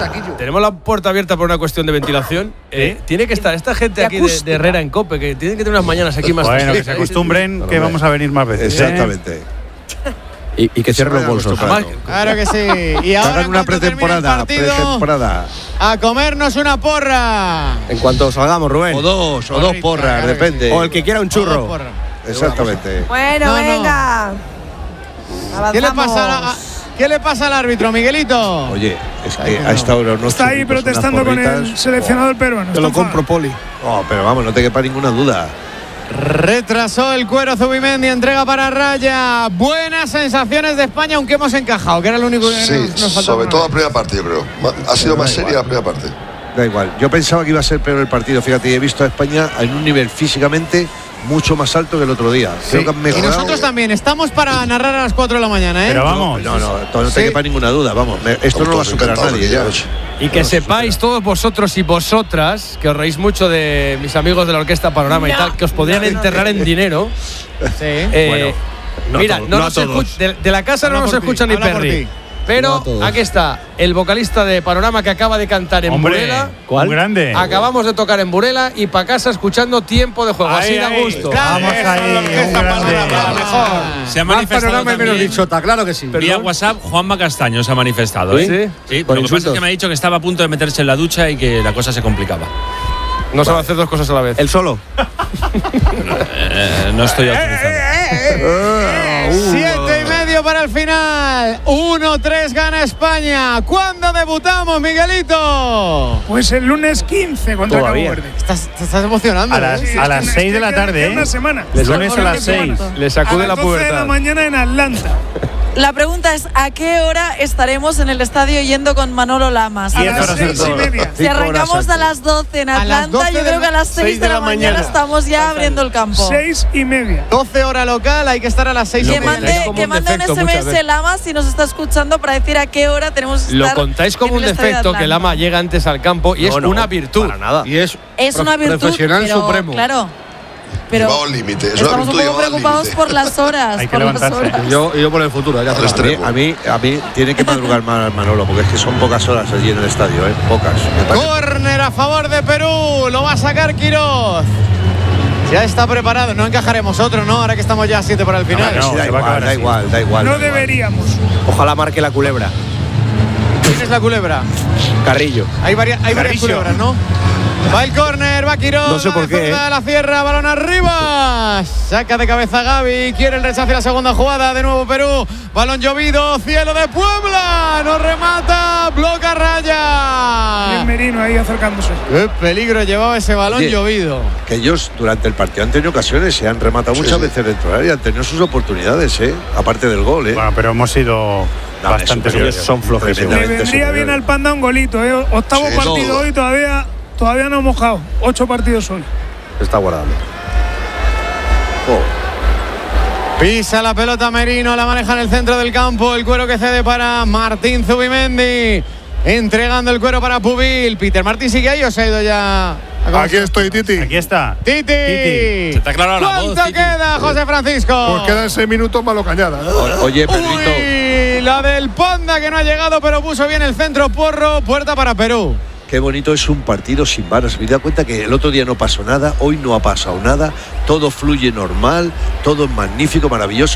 saquillo. Tenemos la puerta abierta por una cuestión de ventilación. Tiene que estar esta gente aquí de Herrera en COPE, que tienen que tener unas mañanas aquí más. Bueno, que se acostumbren que vamos a venir más veces. Exactamente. Y que cierren los bolsos. Claro que sí. Y ahora hagan una pretemporada. A comernos una porra. En cuanto salgamos, Rubén. O dos porras, depende. O el que quiera un churro. Exactamente. Bueno, venga. ¿Qué le pasa al árbitro, Miguelito? Oye, es que a esta hora no está ahí protestando con el seleccionador peruano. Te lo compro, Poli. No, pero vamos, no te quepa ninguna duda. Retrasó el Cuero Zubimendi, entrega para Raya. Buenas sensaciones de España, aunque hemos encajado, que era lo único que nos faltaba. Sobre todo la primera parte, yo creo. Ha sido más seria la primera parte. Da igual. Yo pensaba que iba a ser peor el partido. Fíjate, he visto a España en un nivel físicamente mucho más alto que el otro día. Creo que han mejorado. Y nosotros también estamos para narrar a las 4 de la mañana, ¿eh? Pero vamos. No te quepa ninguna duda. Vamos, esto no lo va a superar nadie ya. Y que sepáis todos vosotros y vosotras, que os reís mucho de mis amigos de la Orquesta Panorama y tal, que os podrían enterrar en dinero. Sí. Mira, de la casa no nos escucha ni Perry. Pero aquí está el vocalista de Panorama que acaba de cantar en Burela. ¿Cuál? Grande. Acabamos de tocar en Burela y para casa escuchando Tiempo de Juego. Así da gusto. Vamos ahí. Se ha manifestado menos dichota, claro que sí. Vía WhatsApp, Juanma Castaño se ha manifestado. ¿Sí? Sí, lo que pasa es que me ha dicho que estaba a punto de meterse en la ducha y que la cosa se complicaba. No sabe hacer dos cosas a la vez. ¿El solo? No estoy autorizado. 7:30 para el final. 1-3 gana España. ¿Cuándo debutamos, Miguelito? Pues el lunes 15 contra Cabo Verde. Te estás emocionando. A las 6 de la tarde, Una semana. El lunes a las 6. Le sacude la pubertad. A las 12 de la mañana en Atlanta. La pregunta es, ¿a qué hora estaremos en el estadio yendo con Manolo Lamas? A las 6:30. Si arrancamos a las 12 en Atlanta, yo creo que a las 6 de la mañana estamos ya abriendo el campo. 6:30. 12 hora local, hay que estar a las 6. Que mande un SMS Lamas si nos está escuchando para decir a qué hora tenemos que estar. Lo contáis como un defecto, que Lama llega antes al campo y es una virtud. Para nada. Y es una virtud, profesional pero, supremo. Claro. Pero llevado al límite. estamos un poco preocupados por las horas. Hay que levantarse. Yo por el futuro. Ya a mí tiene que madrugar más Manolo, porque es que son pocas horas allí en el estadio, pocas. Córner a favor de Perú, lo va a sacar Quiroz. Ya está preparado, no encajaremos otro, ¿no? Ahora que estamos ya a 7 para el final. Da igual. No deberíamos. Ojalá marque la culebra. ¿Quién es la culebra? Carrillo. Hay varias culebras, ¿no? Va el córner, va Quiroz. No sé por qué. La cierra, balón arriba. Saca de cabeza Gaby. Quiere el rechace la segunda jugada. De nuevo Perú. Balón llovido. Cielo de Puebla. No remata. Bloca Raya. El Merino ahí acercándose. Qué peligro llevaba ese balón llovido. Que ellos durante el partido han tenido ocasiones, se han rematado muchas veces dentro del área, han tenido sus oportunidades, aparte del gol. Bueno, pero hemos sido bastante superiores. Son flojísimos. Le vendría bien al Panda un golito, Octavo partido hoy, todavía no ha mojado. 8 partidos hoy. Está guardando. Pisa la pelota Merino, la maneja en el centro del campo. El Cuero que cede para Martín Zubimendi. Entregando el Cuero para Pubil. Peter Martín sigue ahí o se ha ido ya. Aquí estoy, Titi. Aquí está. Titi. Se te ha aclarado la voz. ¿Cuánto queda, José Francisco? Pues quedan 6 minutos más lo cañada. Oye, Pedrito. Uy, la del Panda que no ha llegado, pero puso bien el centro. Porro, puerta para Perú. Qué bonito es un partido sin varas. Me da cuenta que el otro día no pasó nada, hoy no ha pasado nada, todo fluye normal, todo es magnífico, maravilloso.